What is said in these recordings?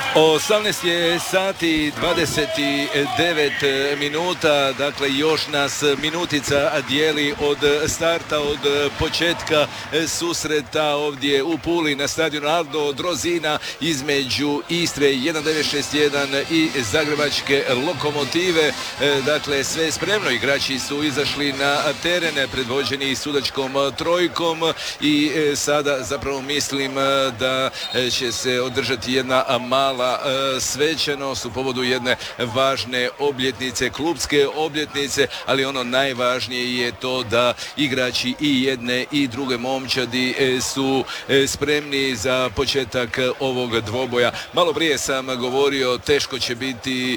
18 je sati 29 minuta, dakle još nas minutica dijeli od starta, od početka susreta ovdje u Puli na stadionu Aldo Drozina između Istre 1961 i Zagrebačke Lokomotive. Dakle, sve spremno, igrači su izašli na terene predvođeni sudačkom trojkom i sada zapravo mislim da će se održati jedna mala svečanost u povodu jedne važne obljetnice, klubske obljetnice, ali ono najvažnije je to da igrači i jedne i druge momčadi su spremni za početak ovog dvoboja. Malo prije sam govorio, teško će biti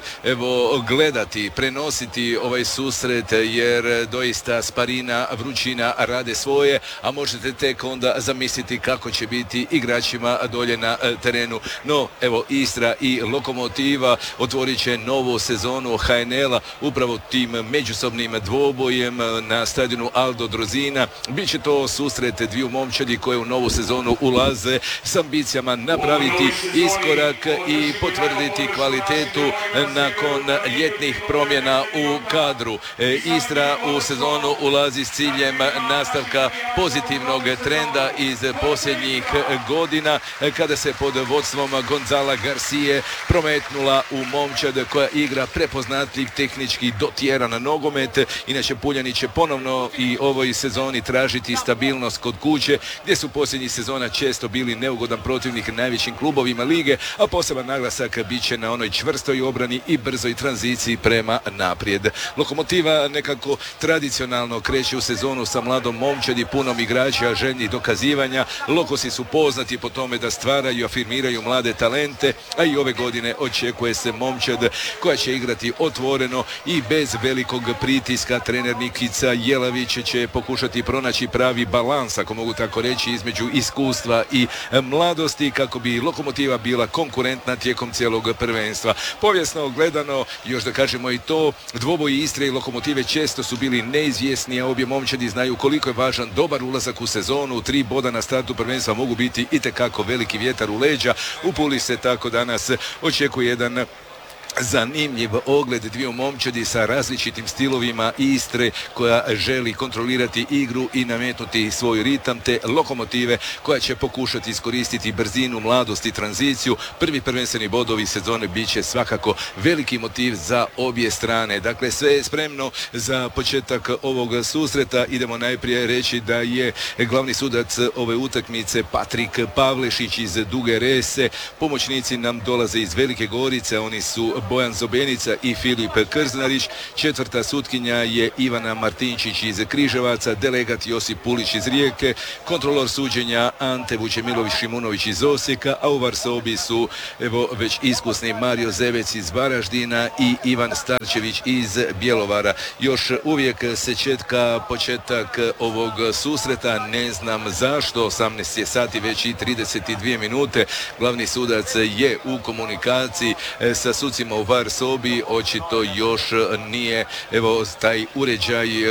gledati, prenositi ovaj susret jer doista sparina, vrućina rade svoje, a možete tek onda zamisliti kako će biti igračima dolje na terenu. No, evo, Istra i Lokomotiva otvorit će novu sezonu HNL-a upravo tim međusobnim dvobojem na stadionu Aldo Drozina. Biće to susret dviju momčadi koje u novu sezonu ulaze s ambicijama napraviti iskorak i potvrditi kvalitetu nakon ljetnih promjena u kadru. Istra u sezonu ulazi s ciljem nastavka pozitivnog trenda iz posljednjih godina kada se pod vodstvom Gonzala Garcije prometnula u momčad koja igra prepoznatljiv tehnički dotjeran nogomet. Inače, Puljani će ponovno i ovoj sezoni tražiti stabilnost kod kuće gdje su posljednjih sezona često bili neugodan protivnik najvećim klubovima lige, a poseban naglasak bit će na onoj čvrstoj obrani i brzoj tranziciji prema naprijed. Lokomotiva nekako tradicionalno kreće u sezonu sa mladom momčadi punom igrača željnih dokazivanja. Lokosi su poznati po tome da stvaraju i afirmiraju mlade talente, a i ove godine očekuje se momčad koja će igrati otvoreno i bez velikog pritiska. Trener Nikica Jelavić će pokušati pronaći pravi balans, ako mogu tako reći, između iskustva i mladosti kako bi Lokomotiva bila konkurentna tijekom cijelog prvenstva. Povijesno gledano, još da kažemo i to, dvoboji Istre i Lokomotive često su bili neizvjesni, a obje momčadi znaju koliko je važan dobar ulazak u sezonu. 3 boda na startu prvenstva mogu biti itekako veliki vjetar u leđa. U Puli se tako danas očekuje jedan zanimljiv ogled dviju momčadi sa različitim stilovima Istre koja želi kontrolirati igru i nametnuti svoj ritam, te Lokomotive koja će pokušati iskoristiti brzinu, mladost i tranziciju. Prvi prvenstveni bodovi sezone bit će svakako veliki motiv za obje strane. Dakle, sve je spremno za početak ovog susreta. Idemo najprije reći da je glavni sudac ove utakmice Patrik Pavlešić iz Duge Rese. Pomoćnici nam dolaze iz Velike Gorice, oni su Bojan Zobenica i Filip Krznarić. Četvrta sutkinja je Ivana Martinčić iz Križevaca, delegat Josip Pulić iz Rijeke, kontrolor suđenja Ante Vučemilović Šimunović iz Osijeka, a u Varsobi su već iskusni Mario Zevec iz Varaždina i Ivan Starčević iz Bjelovara. Još uvijek se čeka početak ovog susreta, ne znam zašto, 18 je sati već i 32 minute. Glavni sudac je u komunikaciji sa sucima u VAR sobi, očito još nije taj uređaj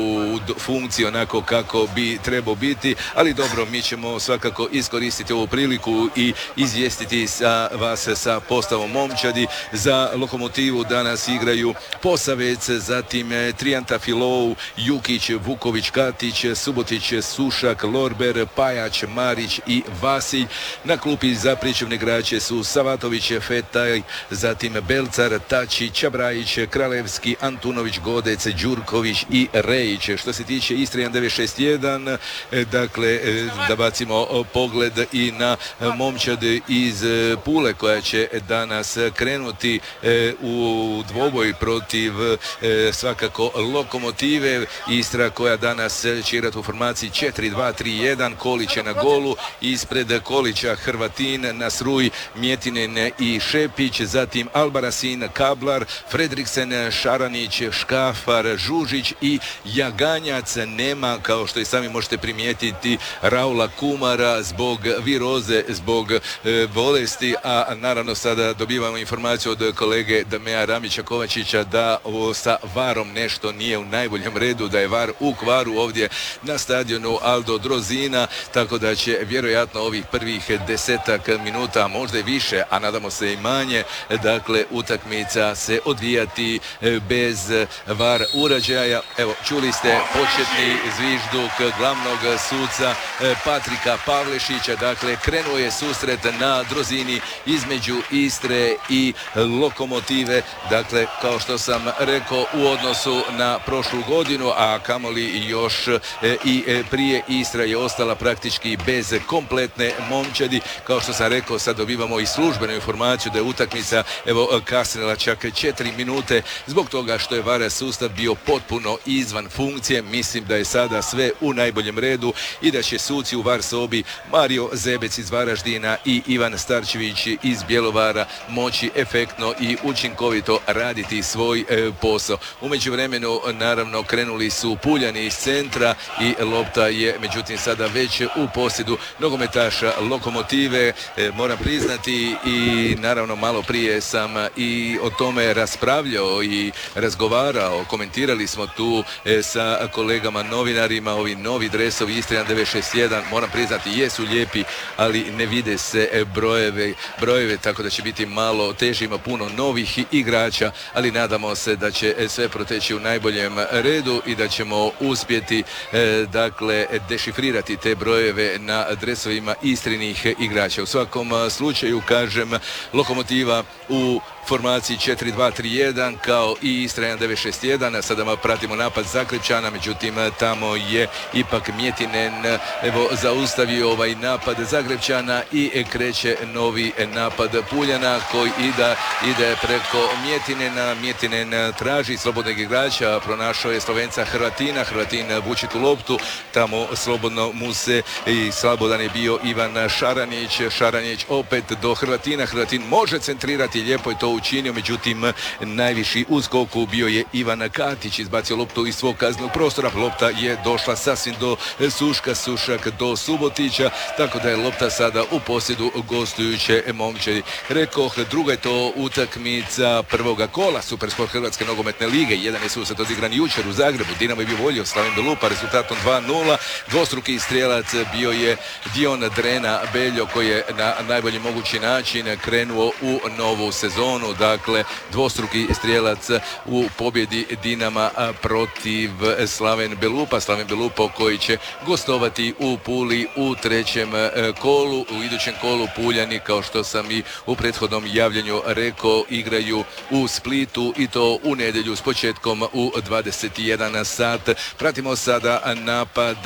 u funkciji onako kako bi trebao biti, ali dobro, mi ćemo svakako iskoristiti ovu priliku i izvijestiti vas sa postavom momčadi. Za Lokomotivu danas igraju Posavec, zatim Trijanta Filou, Jukić, Vuković, Katić, Subotić, Sušak, Lorber, Pajač, Marić i Vasilj. Na klupi za pričuvne igrače su Savatović, Fetaj, zatim Belcar, Tači, Čabrajić, Kralevski, Antunović, Godec, Đurković i Rejić. Što se tiče Istre 1961, dakle, da bacimo pogled i na momčad iz Pule koja će danas krenuti u dvoboj protiv svakako Lokomotive. Istra koja danas će igrati u formaciji 4-2-3-1, Kolić je na golu, ispred Kolića Hrvatin, Nasruj, Mjetinen i Šepić, zatim Alba Sabarasin, Kablar, Fredriksen, Šaranić, Škafar, Žužić i Jaganjac. Nema, kao što i sami možete primijetiti, Raula Kumara zbog viroze, zbog bolesti, a naravno sada dobivamo informaciju od kolege Damea Ramića Kovačića da sa varom nešto nije u najboljem redu, da je var u kvaru ovdje na stadionu Aldo Drozina, tako da će vjerojatno ovih prvih 10 minuta, možda i više, a nadamo se i manje, dakle utakmica se odvijati bez var uređaja. Evo, čuli ste početni zvižduk glavnog suca Patrika Pavlešića, dakle krenuo je susret na Drozini između Istre i Lokomotive, dakle kao što sam rekao u odnosu na prošlu godinu, a kamoli još i prije, Istra je ostala praktički bez kompletne momčadi. Kao što sam rekao, sad dobivamo i službenu informaciju da je utakmica kasnila čak 4 minute zbog toga što je VAR sustav bio potpuno izvan funkcije. Mislim da je sada sve u najboljem redu i da će suci u VAR sobi Mario Zebec iz Varaždina i Ivan Starčević iz Bjelovara moći efektno i učinkovito raditi svoj posao. U međuvremenu naravno krenuli su Puljani iz centra i lopta je međutim sada već u posjedu nogometaša Lokomotive. Moram priznati i naravno malo prije sam i o tome raspravljao i razgovarao, komentirali smo tu sa kolegama novinarima, ovi novi dresovi Istrijan 961, moram priznati jesu lijepi, ali ne vide se brojeve, tako da će biti malo teže, ima puno novih igrača, ali nadamo se da će sve proteći u najboljem redu i da ćemo uspjeti dakle dešifrirati te brojeve na dresovima istrinih igrača. U svakom slučaju, kažem, Lokomotiva u formaciji 4-2-3-1 kao i Istra 961. Sada pratimo napad Zagrepčana, međutim tamo je ipak Mjetinen zaustavio ovaj napad Zagrepčana i kreće novi napad Puljana koji ide preko Mjetinena. Mjetinen traži slobodnog igrača, pronašao je Slovenca Hrvatina, Hrvatin vuči tu loptu, tamo slobodno mu se i slobodan je bio Ivan Šaranić, Šaranić opet do Hrvatina, Hrvatin može centrirati, lijepo je to učinio, međutim najviši u skoku bio je Ivan Katić, izbacio loptu iz svog kaznenog prostora, lopta je došla sasvim do Suška, Sušak do Subotića, tako da je lopta sada u posjedu gostujuće momčadi. Rekoh, druga je to utakmica prvoga kola Supersport Hrvatske nogometne lige. Jedan je susret odigran jučer u Zagrebu, Dinamo je bio volio Slaven Belupa rezultatom 2-0. Dvostruki strijelac bio je Dion Drena Beljo koji je na najbolji mogući način krenuo u novu sezonu. Dakle, dvostruki strijelac u pobjedi Dinama protiv Slaven Belupa. Slaven Belupa koji će gostovati u Puli u trećem kolu. U idućem kolu Puljani, kao što sam i u prethodnom javljanju rekao, igraju u Splitu i to u nedjelju s početkom u 21 sat. Pratimo sada napad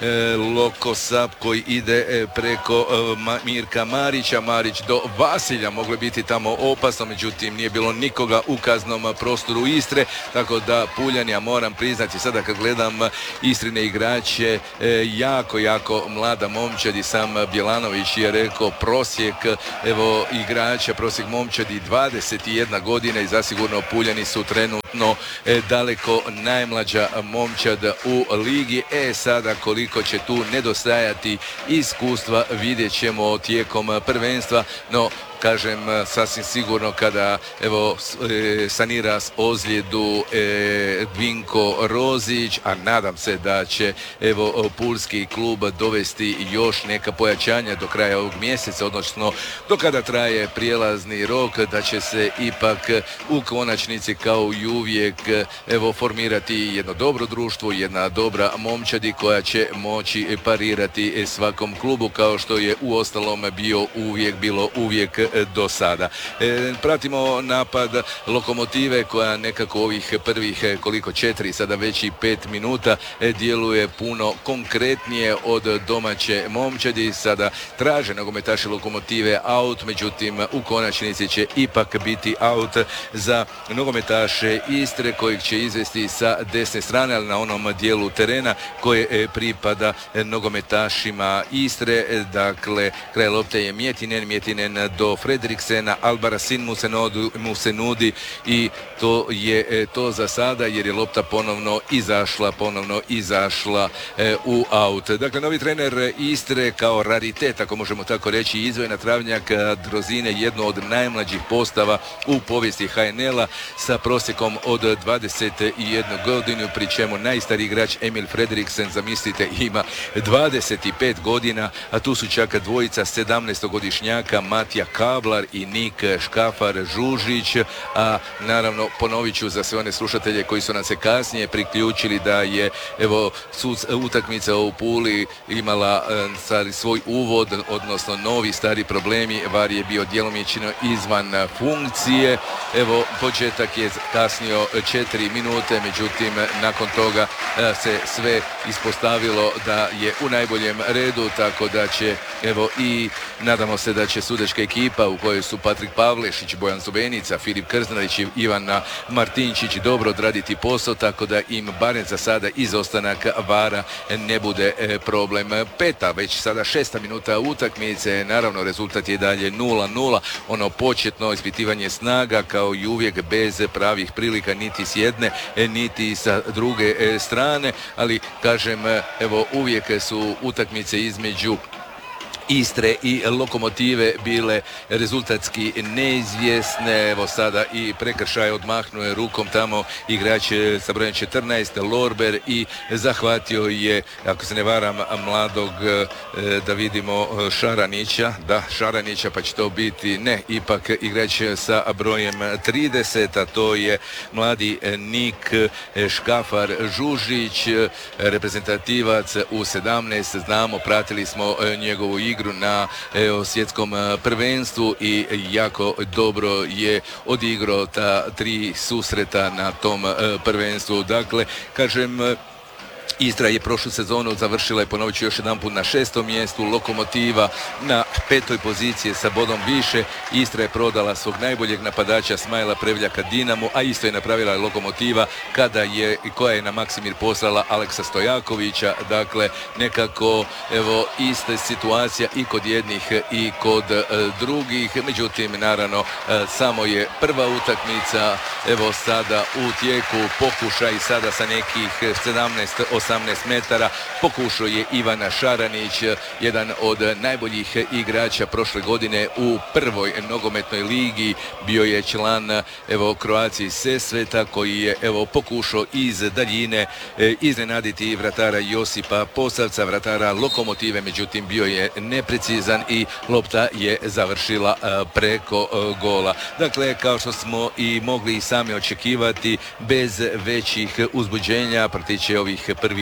Lokosap koji ide preko Mirka Marića. Marić do Vasilja, moglo biti tamo opasno, međutim nije bilo nikoga u kaznom prostoru Istre, tako da Puljani, ja moram priznati sada kad gledam Istrine igrače, jako mlada momčadi. Sam Bjelanović je rekao prosjek igrača, prosjek momčadi 21 godina i zasigurno Puljani su trenutno daleko najmlađa momčad u ligi. Sada koliko će tu nedostajati iskustva vidjet ćemo tijekom prvenstva, no kažem sasvim sigurno kada sanira ozljedu Vinko Rozić, a nadam se da će pulski klub dovesti još neka pojačanja do kraja ovog mjeseca, odnosno do kada traje prijelazni rok, da će se ipak u konačnici kao i uvijek formirati jedno dobro društvo, jedna dobra momčadi koja će moći parirati svakom klubu kao što je uostalom bilo uvijek do sada. Pratimo napad Lokomotive koja nekako ovih prvih 4, sada već i 5 minuta djeluje puno konkretnije od domaće momčadi. Sada traže nogometaši Lokomotive aut, međutim u konačnici će ipak biti aut za nogometaše Istre kojeg će izvesti sa desne strane, ali na onom dijelu terena koje pripada nogometašima Istre. Dakle, kraj lopte je Mjetinen do Evo Fredriksena, Albarasin mu se nudi i to je to za sada jer je lopta ponovno izašla u aut. Dakle, novi trener Istre kao raritet, ako možemo tako reći, izdvojena Travnjak Drozine, jedno od najmlađih postava u povijesti HNL-a sa prosjekom od 21 godinu, pri čemu najstariji igrač Emil Fredriksen, zamislite, ima 25 godina, a tu su čak dvojica 17-godišnjaka Matija Kablar i Nik Škafar-Žužić, a naravno ponovit ću za sve one slušatelje koji su nam se kasnije priključili da je utakmica u Puli imala svoj uvod, odnosno novi stari problemi, VAR je bio djelomično izvan funkcije. Evo, početak je kasnio 4 minute, međutim nakon toga se sve ispostavilo da je u najboljem redu, tako da će, evo, i nadamo se da će sudačka ekipa u kojoj su Patrik Pavlešić, Bojan Zubenica, Filip Krznarić i Ivan Martinčić dobro odraditi posao, tako da im barem za sada izostanak VAR-a ne bude problem. Peta, već sada 6. minuta utakmice, naravno rezultat je dalje 0-0, ono početno ispitivanje snaga kao i uvijek bez pravih prilika niti s jedne niti sa druge strane, ali kažem, evo, uvijek su utakmice između Istre i Lokomotive bile rezultatski neizvjesne. Evo sada i prekršaj, odmahnuje rukom tamo igrač sa brojem 14 Lorber i zahvatio je, ako se ne varam, mladog, da vidimo, Šaranića, pa će to biti, ne, ipak igrač sa brojem 30, a to je mladi Nik Škafar-Žužić, reprezentativac u 17, znamo, pratili smo njegovu igru na svjetskom prvenstvu i jako dobro je odigrao ta 3 susreta na tom prvenstvu. Dakle, kažem, Istra je prošlu sezonu završila i ponovit ću još jedan put na 6. mjestu, Lokomotiva na 5. poziciji sa bodom više. Istra je prodala svog najboljeg napadača Smajla Prevljaka Dinamu, a isto je napravila Lokomotiva koja je na Maksimir poslala Aleksa Stojakovića. Dakle, nekako, evo, ista situacija i kod jednih i kod drugih. Međutim, naravno, samo je prva utakmica, evo sada u tijeku pokušaj sada sa nekih 17-18 metara. Pokušao je Ivana Šaranić, jedan od najboljih igrača prošle godine u prvoj nogometnoj ligi. Bio je član, evo, Croatia Sesveta, koji je, evo, pokušao iz daljine iznenaditi vratara Josipa Posavca, vratara Lokomotive, međutim bio je neprecizan i lopta je završila preko gola. Dakle, kao što smo i mogli i sami očekivati, bez većih uzbuđenja protiče ovih prvih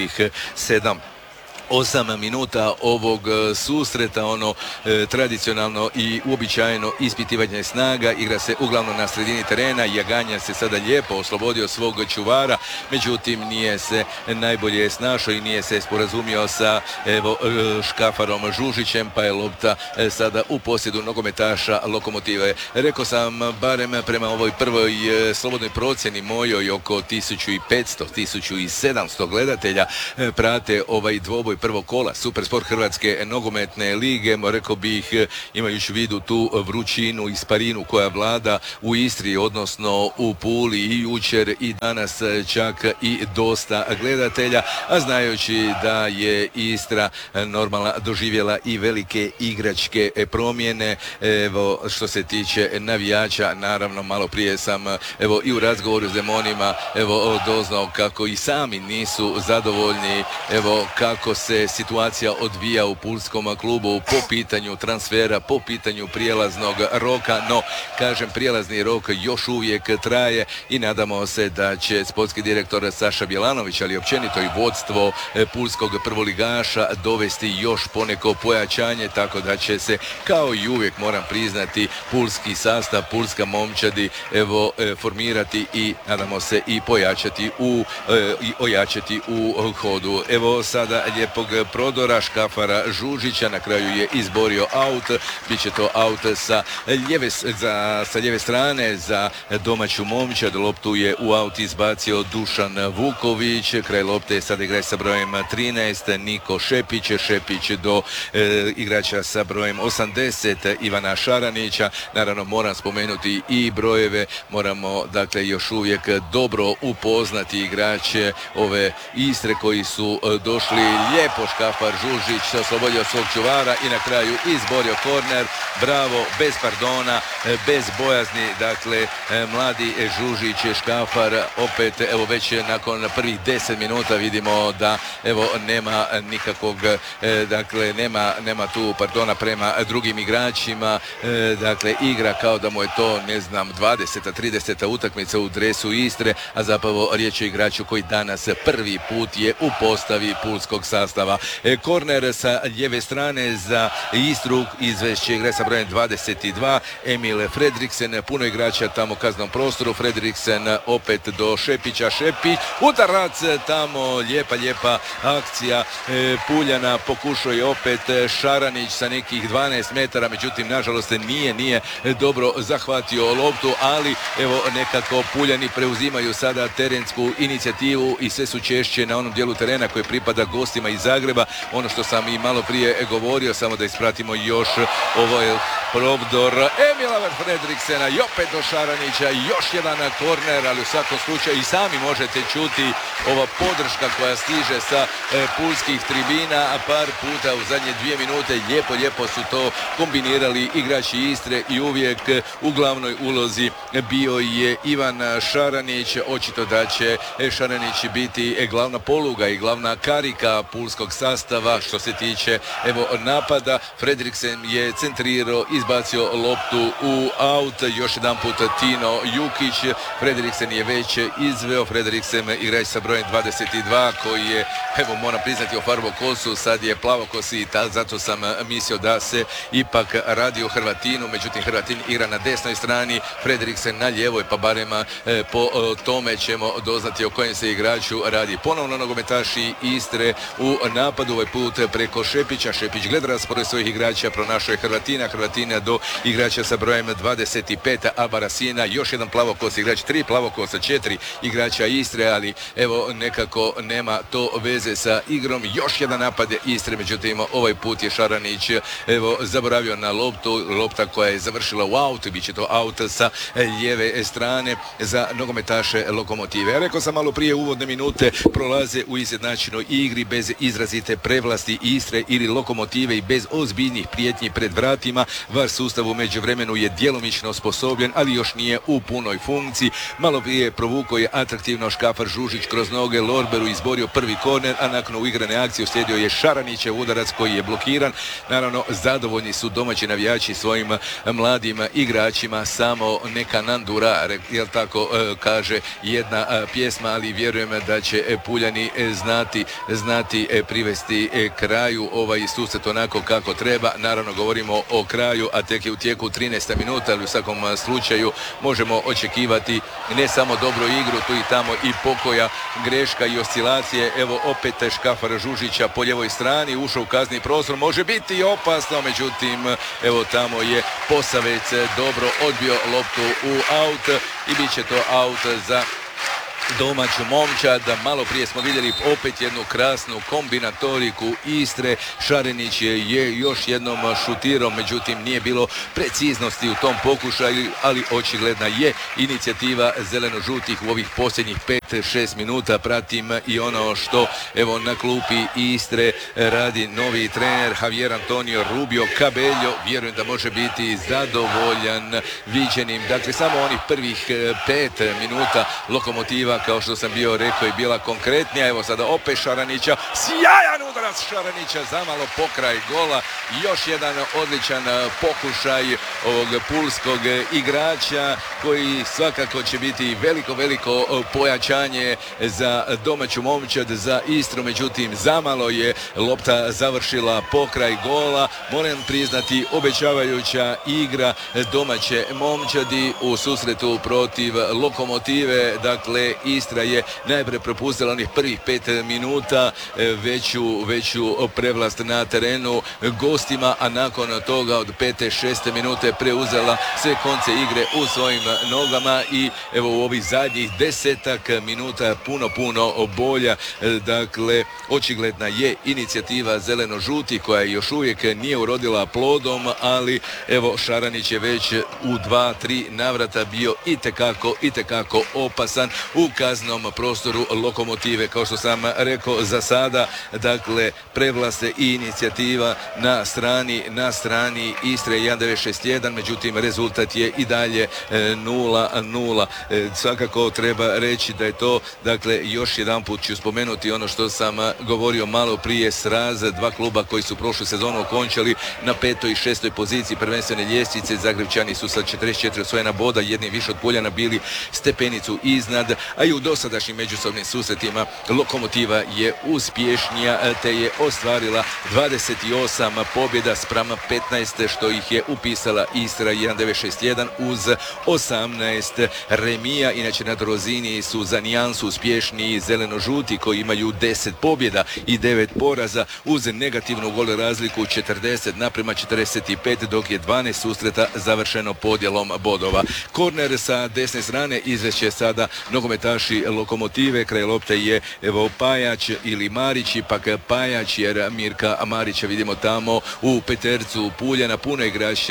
7-8 minuta ovog susreta, ono tradicionalno i uobičajeno ispitivanje snaga. Igra se uglavnom na sredini terena. Jaganja se sada lijepo oslobodio svog čuvara, međutim nije se najbolje snašao i nije se sporazumio sa, evo, Škafarom Žužićem, pa je lopta sada u posjedu nogometaša Lokomotive. Rekao sam, barem prema ovoj prvoj slobodnoj procjeni mojoj, oko 1500-1700 gledatelja prate ovaj dvoboj prvog kola Supersport Hrvatske nogometne lige. Rekao bih, imajući u vidu tu vrućinu i sparinu koja vlada u Istri, odnosno u Puli, i jučer i danas čak i dosta gledatelja, a znajući da je Istra normalno doživjela i velike igračke promjene, evo, što se tiče navijača. Naravno, malo prije sam, evo, i u razgovoru s demonima, evo, doznao kako i sami nisu zadovoljni, evo, kako se situacija odvija u pulskom klubu po pitanju transfera, po pitanju prijelaznog roka, no, kažem, prijelazni rok još uvijek traje i nadamo se da će sportski direktor Saša Bjelanović, ali općenito i vodstvo pulskog prvoligaša, dovesti još poneko pojačanje, tako da će se, kao i uvijek, moram priznati, pulski sastav, pulska momčadi, evo, formirati i nadamo se i ojačati u hodu. Evo, sada lijep lijepog prodora Škafara Žužića, na kraju je izborio aut, bit će to aut sa lijeve strane za domaću momčad. Loptu je u aut izbacio Dušan Vuković, kraj lopte sad igra sa brojem 13 Niko Šepić do igrača sa brojem 80 Ivana Šaranića. Naravno moram spomenuti i brojeve, moramo dakle još uvijek dobro upoznati igrače ove Istre koji su došli. Lijepo Škafar Žužić oslobodio svog čuvara i na kraju izborio korner. Bravo, bez pardona, bez bojazni, dakle mladi Žužić Škafar opet evo već nakon prvih 10 minuta vidimo da evo nema nikakvog dakle nema tu pardona prema drugim igračima, dakle igra kao da mu je to ne znam 20. 30. utakmica u dresu Istre, a zapravo riječ je o igraču koji danas prvi put je u postavi pulskog sastava. Korner sa lijeve strane za Istru izvešće igre sa brojem 22 Emil Fredriksen, puno igrača tamo u kaznom prostoru. Fredriksen opet do Šepića, Šepić udarac tamo, lijepa akcija Puljana, pokušao je opet Šaranić sa nekih 12 metara, međutim nažalost nije dobro zahvatio loptu, ali evo nekako Puljani preuzimaju sada terensku inicijativu i sve su češće na onom dijelu terena koji pripada gostima iz Zagreba. Ono što sam i malo prije govorio, samo da ispratimo još ovo je prodor Emila Fredriksena i opet do Šaranića, još jedan korner, ali u svakom slučaju i sami možete čuti ova podrška koja stiže sa pulskih tribina, a par puta u zadnje 2 minute lijepo su to kombinirali igrači Istre i uvijek u glavnoj ulozi bio je Ivan Šaranić. Očito da će Šaranić biti glavna poluga i glavna karika pulskog sastava što se tiče evo napada. Fredriksen je centrirao, izbacio loptu u aut, još jedan put Tino Jukić. Fredriksen je već izveo, Fredriksen igrač sa brojem 22 koji je, evo moram priznati, ofarbo kosu, sad je plavokosi i zato sam mislio da se ipak radi o Hrvatinu, međutim Hrvatin igra na desnoj strani, Fredriksen na lijevoj, pa barem po tome ćemo doznati o kojem se igraču radi. Ponovno nogometaši Istre u napadu, ovaj put preko Šepića. Šepić gleda raspored svojih igrača, pronašao je Hrvatina do igrača sa brojem 25 Abarasina, još jedan plavokos igrač, 3 plavokosa, 4 igrača Istre, ali evo nekako nema to veze sa igrom. Još jedan napad Istre, međutim ovaj put je Šaranić evo zaboravio na lopta koja je završila u aut, bit će to aut sa lijeve strane za nogometaše Lokomotive. Ja rekao sam malo prije, uvodne minute prolaze u izjednačenoj igri bez izrazite prevlasti Istre ili Lokomotive i bez ozbiljnih prijetnji pred vratima. VAR sustav u međuvremenu je djelomično osposobljen, ali još nije u punoj funkciji. Malo prije provukao je atraktivno Škafar Žužić kroz noge Lorberu, izborio prvi korner, a nakon uigrane akcije uslijedio je Šaranićev udarac koji je blokiran. Naravno, zadovoljni su domaći navijači svojim mladim igračima, samo neka nandura, jel tako kaže jedna pjesma, ali vjerujem da će Puljani znati privesti kraju ovaj susret onako kako treba. Naravno, govorimo o kraju, a tek je u tijeku 13. minuta, ali u svakom slučaju možemo očekivati ne samo dobru igru, tu i tamo i pokoja, greška i oscilacije. Evo opet Škafar Žužića po ljevoj strani, ušao u kazni prostor, može biti opasno, međutim evo tamo je Posavec dobro odbio loptu u aut i bit će to aut za domaću momčad. Malo prije smo vidjeli opet jednu krasnu kombinatoriku Istre. Šarenić je još jednom šutirao, međutim nije bilo preciznosti u tom pokušaju, ali očigledna je inicijativa zeleno-žutih u ovih posljednjih 5-6 minuta. Pratim i ono što evo na klupi Istre radi novi trener Javier Antonio Rubio Cabello. Vjerujem da može biti zadovoljan viđenim. Dakle, samo onih prvih 5 minuta Lokomotiva, kao što sam bio rekao, je bila konkretnija. Evo sada opet Šaranića, sjajan udarac Šaranića zamalo pokraj gola. Još jedan odličan pokušaj ovog pulskog igrača koji svakako će biti veliko pojačanje za domaću momčad, za Istru, međutim zamalo je lopta završila pokraj gola. Moram priznati, obećavajuća igra domaće momčadi u susretu protiv Lokomotive. Dakle, Istra je najprije propustila onih prvih 5 minuta veću prevlast na terenu gostima, a nakon toga od 5. 6. minute preuzela sve konce igre u svojim nogama i evo u ovih zadnjih 10 minuta puno bolja. Dakle, očigledna je inicijativa zeleno-žuti koja još uvijek nije urodila plodom, ali evo Šaranić je već u 2-3 navrata bio itekako opasan u kaznom prostoru Lokomotive. Kao što sam rekao, za sada dakle prevlaste i inicijativa na strani Istre 1-9-6-1, međutim rezultat je i dalje 0-0. Svakako treba reći da je to, dakle, još jedanput ću spomenuti ono što sam govorio malo prije, sraz dva kluba koji su prošlu sezonu okončali na 5. i 6. poziciji prvenstvene ljestvice. Zagrepčani su sa 44 osvojena boda, jedni više od Puljana, bili stepenicu iznad, a i u dosadašnjim međusobnim susretima Lokomotiva je uspješnija te je ostvarila 28 pobjeda spram 15 što ih je upisala Istra 1-9-6-1 uz 18 remija. Inače na drozini su za nijansu uspješniji zeleno-žuti koji imaju 10 pobjeda i 9 poraza uz negativnu gol razliku 40:45, dok je 12 susreta završeno podjelom bodova. Korner sa desne strane izvešće sada nogometaši Lokomotive. Kraj lopte je evo Pajač ili Marić, ipak Pajač jer Mirka Marića vidimo tamo u petercu Puljana. Puno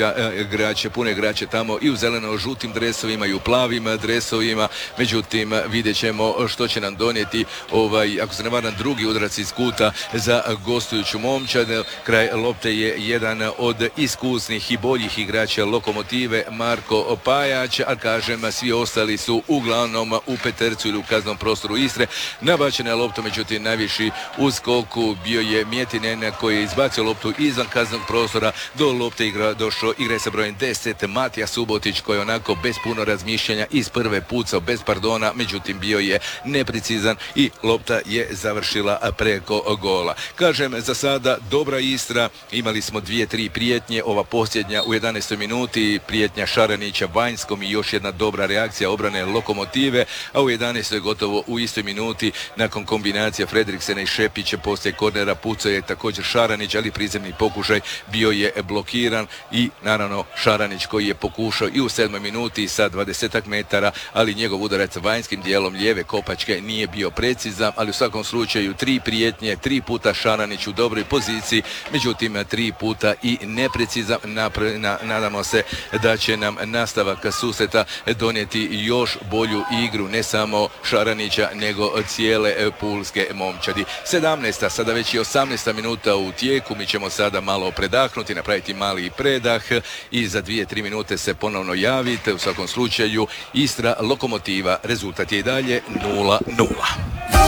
igrača tamo i u zeleno-žutim dresovima i u plavim dresovima. Međutim, vidjet ćemo što će nam donijeti ako se ne varam, drugi udarac iz kuta za gostujuću momčad. Kraj lopte je jedan od iskusnih i boljih igrača Lokomotive, Marko Pajač, a kažem, svi ostali su uglavnom u petercu ili u kaznom prostoru Istre. Nabačena je lopta, međutim najviši u skoku bio je Mjetinen koji je izbacio loptu izvan kaznog prostora. Do lopte došao igra sa brojem 10 Matija Subotić koji onako bez puno razmišljanja iz prve pucao bez pardona, međutim bio je neprecizan i lopta je završila preko gola. Kažem, za sada dobra Istra, imali smo 2-3 prijetnje, ova posljednja u 11. minuti, prijetnja Šaranića Vanjskom i još jedna dobra reakcija obrane Lokomotive, a u 11. gotovo u istoj minuti nakon kombinacija Fredriksena i Šepića poslije kornera pucao je također Šaranić, ali prizemni pokušaj bio je blokiran i naravno Šaranić koji je pokušao i u 7. minuti sa 20 metara, ali njegov udarac vanjskim dijelom lijeve kopačke nije bio precizan, ali u svakom slučaju 3 prijetnje, 3 puta Šaranić u dobroj poziciji, međutim 3 puta i neprecizan. Nadamo se da će nam nastavak susreta donijeti još bolju igru, ne samo Šaranića nego cijele pulske momčadi. 17. sada već i 18. minuta u tijeku, mi ćemo sada malo predahnuti, napraviti mali predah i za 2-3 minute se ponovno javite. U svakom slučaju Istra Lokomotiva, rezultat je i dalje 0-0.